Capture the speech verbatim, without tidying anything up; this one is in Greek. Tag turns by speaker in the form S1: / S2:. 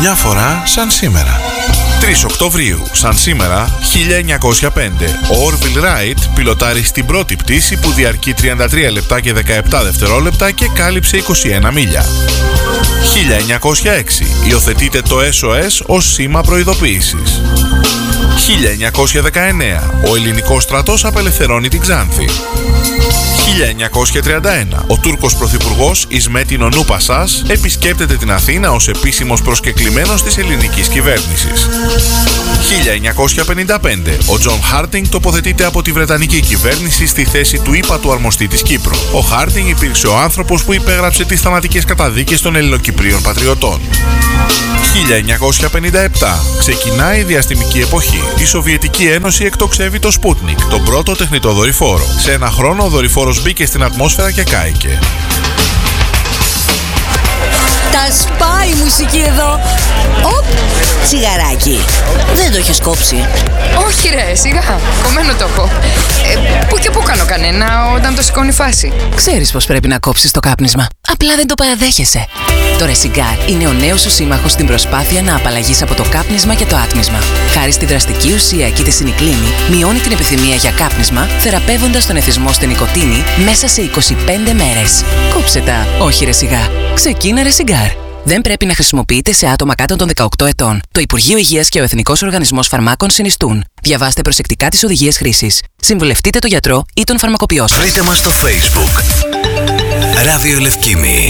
S1: Μια φορά σαν σήμερα. τρεις Οκτωβρίου, σαν σήμερα, χίλια εννιακόσια πέντε, ο Orville Wright πιλοτάρει στην πρώτη πτήση που διαρκεί τριάντα τρία λεπτά και δεκαεπτά δευτερόλεπτα και κάλυψε είκοσι ένα μίλια. χίλια εννιακόσια έξι, υιοθετείται το ες ο ες ως σήμα προειδοποίησης. χίλια εννιακόσια δεκαεννέα, ο ελληνικός στρατός απελευθερώνει την Ξάνθη. χίλια εννιακόσια τριάντα ένα, ο Τούρκος πρωθυπουργός Ισμέτιν Ονού Πασάς επισκέπτεται την Αθήνα ως επίσημος προσκεκλημένος της ελληνικής κυβέρνησης. χίλια εννιακόσια πενήντα πέντε, ο Τζον Χάρτινγκ τοποθετείται από τη Βρετανική κυβέρνηση στη θέση του ύπατου αρμοστή της Κύπρου. Ο Χάρτινγκ υπήρξε ο άνθρωπος που υπέγραψε τις θανατικές καταδίκες των Ελληνοκυπρίων πατριωτών. χίλια εννιακόσια πενήντα επτά, ξεκινάει η διαστημική εποχή. Η Σοβιετική Ένωση εκτοξεύει το Sputnik, τον πρώτο τεχνητό δορυφόρο. Σε ένα χρόνο ο δορυφόρος μπήκε στην ατμόσφαιρα και κάηκε.
S2: Τα σπάει η μουσική εδώ. Οπ, τσιγαράκι. Δεν το έχεις κόψει?
S3: Όχι ρε, σιγά, κομμένο το έχω. ε, Πού και πού κάνω κανένα όταν το σηκώνει φάση.
S2: Ξέρεις πως πρέπει να κόψεις το κάπνισμα, απλά δεν το παραδέχεσαι. Το Resigar είναι ο νέος σου σύμμαχος στην προσπάθεια να απαλλαγείς από το κάπνισμα και το άτμισμα. Χάρη στη δραστική ουσία και τη σινικλίνη, μειώνει την επιθυμία για κάπνισμα, θεραπεύοντας τον εθισμό στη νοικοτήνη μέσα σε είκοσι πέντε μέρες. Κόψε τα, όχι Resigar. Ξεκίνα Resigar. Δεν πρέπει να χρησιμοποιείται σε άτομα κάτω των δεκαοκτώ ετών. Το Υπουργείο Υγείας και ο Εθνικός Οργανισμός Φαρμάκων συνιστούν. Διαβάστε προσεκτικά τις οδηγίες χρήσης. Συμβουλευτείτε τον γιατρό ή τον φαρμακοποιό σας.
S4: Βρείτε μας στο Facebook. Ράδιο Λευκήμη.